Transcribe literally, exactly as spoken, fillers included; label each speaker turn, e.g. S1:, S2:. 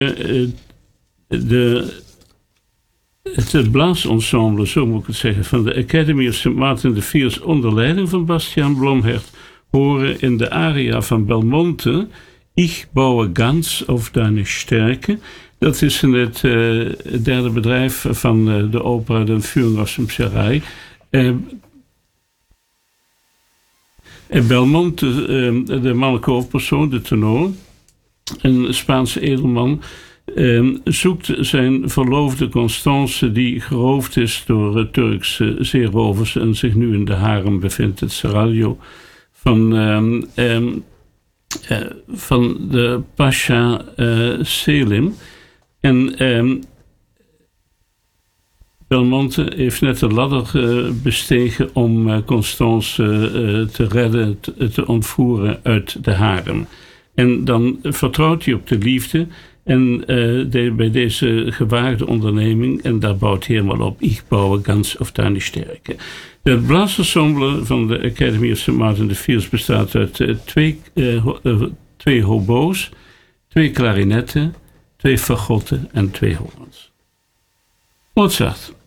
S1: uh, de, het blaasensemble, zo moet ik het zeggen, van de Academy of Saint Martin de Fiers onder leiding van Bastiaan Blomhert horen in de aria van Belmonte Ich baue ganz auf deine Stärke. Dat is in het uh, derde bedrijf van uh, de opera De Führung aus dem Serail. Uh, Belmonte, uh, de mannelijke hoofdpersoon, de tenor, een Spaanse edelman, uh, zoekt zijn verloofde Constance, die geroofd is door uh, Turkse zeerovers en zich nu in de harem bevindt, het Seraglio van, um, um, uh, van de Pasha uh, Selim. En um, Belmonte heeft net de ladder uh, bestegen om uh, Constance uh, te redden, te, te ontvoeren uit de harem. En dan vertrouwt hij op de liefde en uh, de, bij deze gewaagde onderneming, en daar bouwt hij helemaal op, Ich baue ganz auf deine Stärke. Het blaasensemble van de Academy of Saint Martin de Fiers bestaat uit uh, twee, uh, uh, twee hobo's, twee klarinetten, twee fagotten en twee horens. Mozart.